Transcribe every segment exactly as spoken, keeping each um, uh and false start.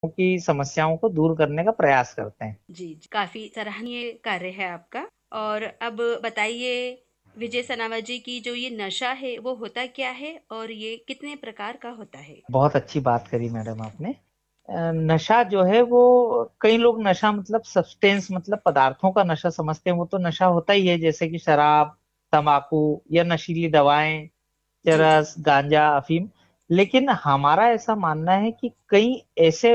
की समस्याओं को दूर करने का प्रयास करते हैं। जी, जी, काफी सराहनीय कार्य है आपका। और अब बताइए, विजय सनावा जी की जो ये नशा है वो होता क्या है और ये कितने प्रकार का होता है? बहुत अच्छी बात करी मैडम आपने। अ, नशा जो है वो कई लोग नशा मतलब सब्सटेंस मतलब पदार्थों का नशा समझते हैं, वो तो नशा होता ही है जैसे कि शराब, तंबाकू या नशीली दवाएं, जी, जी, चरस, गांजा, अफीम। लेकिन हमारा ऐसा मानना है कि कई ऐसे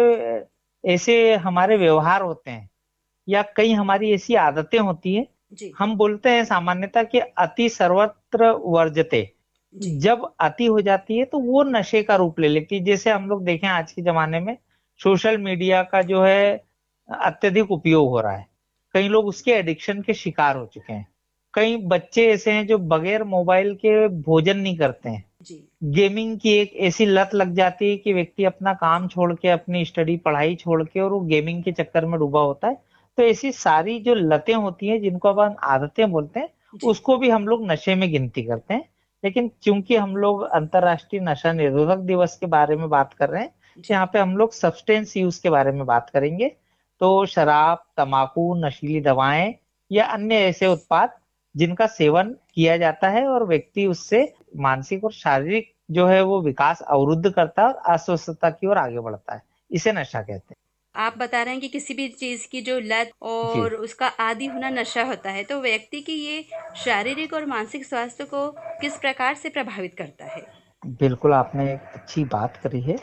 ऐसे हमारे व्यवहार होते हैं या कई हमारी ऐसी आदतें होती हैं। जी, हम बोलते हैं सामान्यतः कि अति सर्वत्र वर्जते। जी, जब अति हो जाती है तो वो नशे का रूप ले लेती है। जैसे हम लोग देखें आज के जमाने में सोशल मीडिया का जो है अत्यधिक उपयोग हो रहा है। कई लोग उसके एडिक्शन के शिकार हो चुके हैं। कई बच्चे ऐसे हैं जो बगैर मोबाइल के भोजन नहीं करते हैं। जी, गेमिंग की एक ऐसी लत लग जाती है कि व्यक्ति अपना काम छोड़ के, अपनी स्टडी पढ़ाई छोड़ के और वो गेमिंग के चक्कर में डूबा होता है। तो ऐसी सारी जो लतें होती हैं जिनको अब हम आदतें बोलते हैं, जी, उसको भी हम लोग नशे में गिनती करते हैं। लेकिन चूंकि हम लोग अंतर्राष्ट्रीय नशा निरोधक दिवस के बारे में बात कर रहे हैं, तो जी। यहाँ पे हम लोग सब्सटेंस यूज के बारे में बात करेंगे। तो शराब, तम्बाकू, नशीली दवाएं या अन्य ऐसे उत्पाद जिनका सेवन किया जाता है और व्यक्ति उससे मानसिक और शारीरिक जो है वो विकास अवरुद्ध करता है और अस्वस्थता की ओर आगे बढ़ता है। इसे नशा कहते आप बता रहे हैं कि किसी भी चीज की जो लत हैं। जी, और उसका आदी होना नशा होता है, तो व्यक्ति की ये शारीरिक और मानसिक स्वास्थ्य को किस प्रकार से प्रभावित करता है? बिल्कुल आपने एक अच्छी बात करी है।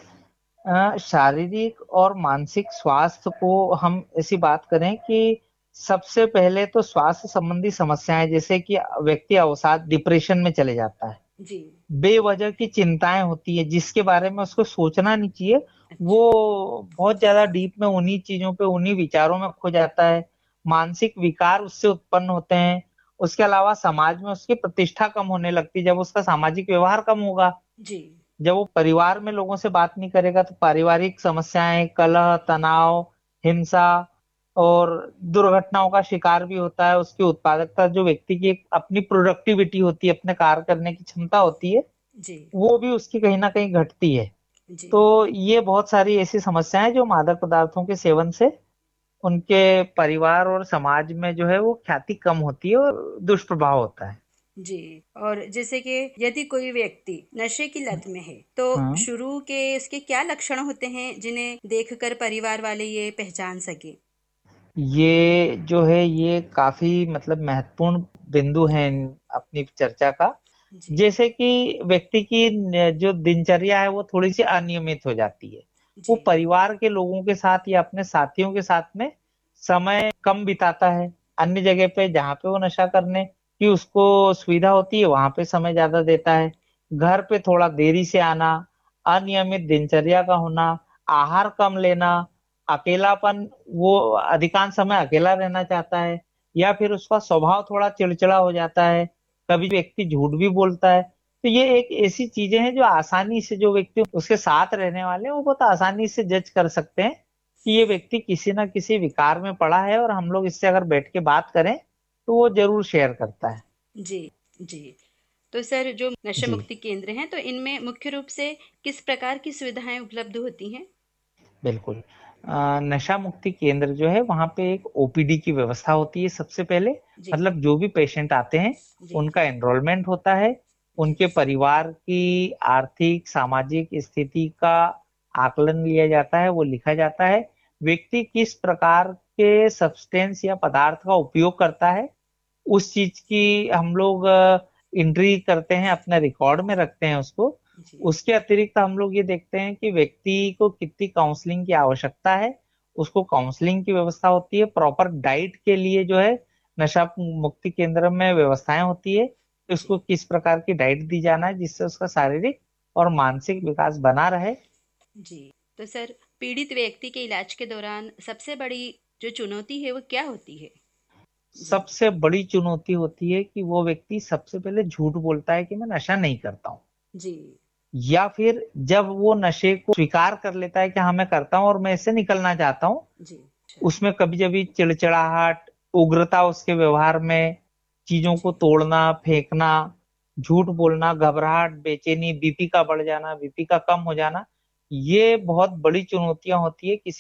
अ, शारीरिक और मानसिक स्वास्थ्य को हम ऐसी बात करें कि सबसे पहले तो स्वास्थ्य संबंधी समस्याएं जैसे कि व्यक्ति अवसाद, डिप्रेशन में चले जाता है। जी। बेवजह की चिंताएं होती है जिसके बारे में उसको सोचना नहीं चाहिए। वो अच्छा। बहुत ज्यादा डीप में उन्हीं चीजों पे, उन्हीं विचारों में खो जाता है। मानसिक विकार उससे उत्पन्न होते हैं। उसके अलावा समाज में उसकी प्रतिष्ठा कम होने लगती है जब उसका सामाजिक व्यवहार कम होगा। जी, जब वो परिवार में लोगों से बात नहीं करेगा तो पारिवारिक समस्याएं, कलह, तनाव, हिंसा और दुर्घटनाओं का शिकार भी होता है। उसकी उत्पादकता, जो व्यक्ति की एक अपनी प्रोडक्टिविटी होती है, अपने कार्य करने की क्षमता होती है, जी, वो भी उसकी कहीं ना कहीं घटती है। जी। तो ये बहुत सारी ऐसी समस्याएं जो मादक पदार्थों के सेवन से उनके परिवार और समाज में जो है वो ख्याति कम होती है और दुष्प्रभाव होता है। जी। और जैसे कि यदि कोई व्यक्ति नशे की लत में है, तो हाँ, शुरू के इसके क्या लक्षण होते हैं जिन्हें देखकर परिवार वाले ये पहचान सके? ये जो है ये काफी मतलब महत्वपूर्ण बिंदु है इन- अपनी चर्चा का। जी, जैसे कि व्यक्ति की न- जो दिनचर्या है वो थोड़ी सी अनियमित हो जाती है। वो जी, परिवार के लोगों के साथ या अपने साथियों के साथ में समय कम बिताता है। अन्य जगह पे जहाँ पे वो नशा करने की उसको सुविधा होती है वहां पे समय ज्यादा देता है। घर पे थोड़ा देरी से आना, अनियमित दिनचर्या का होना, आहार कम लेना, अकेलापन, वो अधिकांश समय अकेला रहना चाहता है, या फिर उसका स्वभाव थोड़ा चिड़चिड़ा हो जाता है। कभी व्यक्ति झूठ भी बोलता है। तो ये एक ऐसी चीजें हैं जो आसानी से, जो व्यक्ति उसके साथ रहने वाले हैं वो बहुत आसानी से जज कर सकते हैं कि ये व्यक्ति किसी ना किसी विकार में पड़ा है, और हम लोग इससे अगर बैठ के बात करें तो वो जरूर शेयर करता है। जी, जी। तो सर, जो नशा जी, मुक्ति केंद्र हैं, तो इनमें मुख्य रूप से किस प्रकार की सुविधाएं उपलब्ध होती हैं? बिल्कुल। अ, नशा मुक्ति केंद्र जो है वहां पे एक ओपीडी की व्यवस्था होती है सबसे पहले। जी, मतलब जो भी पेशेंट आते हैं जी, उनका एनरोलमेंट होता है। जी, उनके परिवार की आर्थिक सामाजिक स्थिति का आकलन लिया जाता है, वो लिखा जाता है। व्यक्ति किस प्रकार के सब्सटेंस या पदार्थ का उपयोग करता है उस चीज की हम लोग एंट्री करते हैं, अपने रिकॉर्ड में रखते हैं उसको। जी, उसके अतिरिक्त हम लोग ये देखते हैं कि व्यक्ति को कितनी काउंसलिंग की आवश्यकता है। उसको काउंसलिंग की व्यवस्था होती है। प्रॉपर डाइट के लिए जो है नशा मुक्ति केंद्र में व्यवस्थाएं होती है कि जी, उसको किस प्रकार की डाइट दी जाना है जिससे उसका शारीरिक और मानसिक विकास बना रहे। जी। तो सर, पीड़ित व्यक्ति के इलाज के दौरान सबसे बड़ी जो चुनौती है वो क्या होती है? जी, सबसे बड़ी चुनौती होती है कि वो व्यक्ति सबसे पहले झूठ बोलता है कि मैं नशा नहीं करता हूँ। जी, या फिर जब वो नशे को स्वीकार कर लेता है कि हाँ मैं करता हूँ और मैं इससे निकलना चाहता हूँ, जी, अच्छा, उसमें कभी कभी चिड़चिड़ाहट, उग्रता उसके व्यवहार में, चीजों को जी, तोड़ना, फेंकना, झूठ बोलना, घबराहट, बेचैनी, बीपी का बढ़ जाना, बीपी का कम हो जाना, ये बहुत बड़ी चुनौतियां होती है किसी